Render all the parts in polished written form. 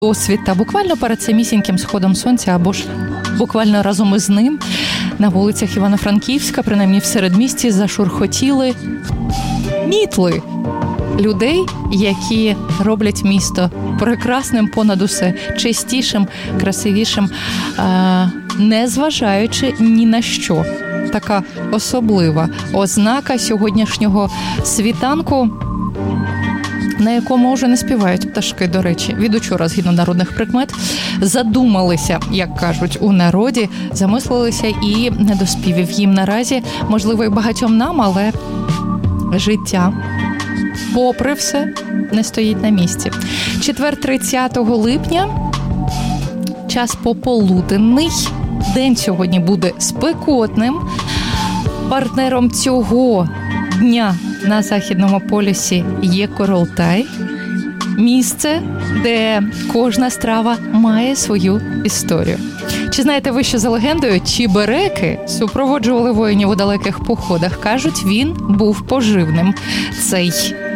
досвід, та буквально перед самісіньким сходом сонця, або ж буквально разом із ним на вулицях Івано-Франківська, принаймні в середмісті, зашурхотіли мітли людей, які роблять місто прекрасним, понад усе, чистішим, красивішим, незважаючи ні на що. Така особлива ознака сьогоднішнього світанку, на якому вже не співають пташки, до речі. Від учора, згідно народних прикмет, задумалися, як кажуть у народі, замислилися і не доспівів їм наразі. Можливо, і багатьом нам, але життя, попри все, не стоїть на місці. Четвер 30 липня, час пополуденний. День сьогодні буде спекотним. Партнером цього дня на Західному полюсі є Курултай. Місце, де кожна страва має свою історію. Чи знаєте ви, що за легендою чебуреки супроводжували воїнів у далеких походах? Кажуть, він був поживним. Цей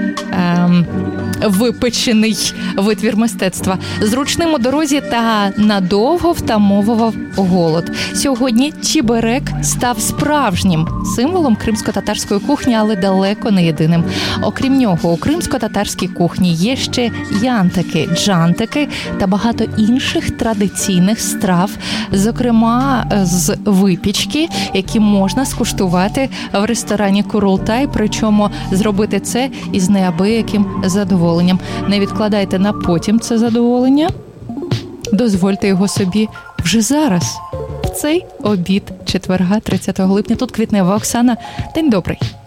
випечений витвір мистецтва. Зручним у дорозі та надовго втамовував голод. Сьогодні чебурек став справжнім символом кримсько-татарської кухні, але далеко не єдиним. Окрім нього, у кримсько-татарській кухні є ще янтики, джантики та багато інших традиційних страв, зокрема з випічки, які можна скуштувати в ресторані Курултай, причому зробити це із неабияким задоволенням. Не відкладайте на потім це задоволення, дозвольте його собі вже зараз, в цей обід четверга 30 липня. Тут Квітнева Оксана. День добрий.